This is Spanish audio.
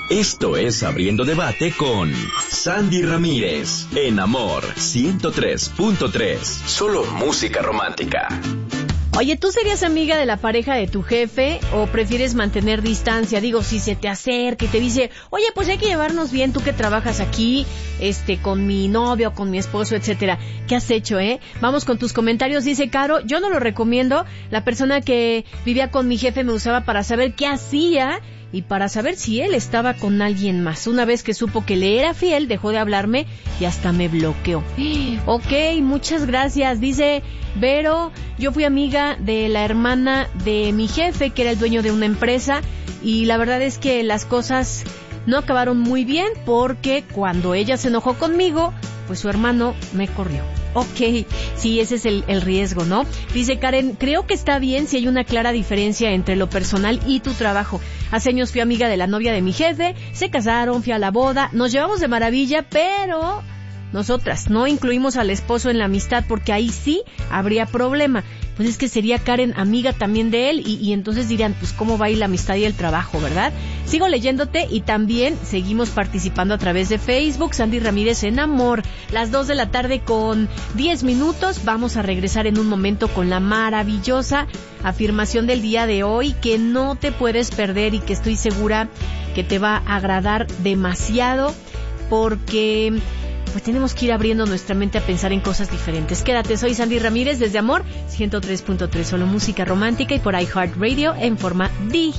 Esto es Abriendo Debate con Sandy Ramírez, en Amor 103.3. Solo música romántica. Oye, ¿tú serías amiga de la pareja de tu jefe o prefieres mantener distancia? Digo, si se te acerca y te dice, oye, pues hay que llevarnos bien, tú que trabajas aquí, con mi novio, con mi esposo, etcétera. ¿Qué has hecho, Vamos con tus comentarios. Dice Caro, yo no lo recomiendo. La persona que vivía con mi jefe me usaba para saber qué hacía y para saber si él estaba con alguien más. Una vez que supo que le era fiel, dejó de hablarme y hasta me bloqueó. Ok, muchas gracias. Dice Vero, yo fui amiga de la hermana de mi jefe, que era el dueño de una empresa, y la verdad es que las cosas no acabaron muy bien, porque cuando ella se enojó conmigo, pues su hermano me corrió. Ok, sí, ese es el riesgo, ¿no? Dice Karen, creo que está bien si hay una clara diferencia entre lo personal y tu trabajo. Hace años fui amiga de la novia de mi jefe, se casaron, fui a la boda, nos llevamos de maravilla, pero nosotras no incluimos al esposo en la amistad porque ahí sí habría problema. Pues es que sería Karen amiga también de él y entonces dirían, pues cómo va a ir la amistad y el trabajo, ¿verdad? Sigo leyéndote y también seguimos participando a través de Facebook. Sandy Ramírez en Amor, las 2 de la tarde con 10 minutos. Vamos a regresar en un momento con la maravillosa afirmación del día de hoy que no te puedes perder y que estoy segura que te va a agradar demasiado, porque pues tenemos que ir abriendo nuestra mente a pensar en cosas diferentes. Quédate, soy Sandy Ramírez desde Amor 103.3, solo música romántica, y por iHeartRadio en forma digital.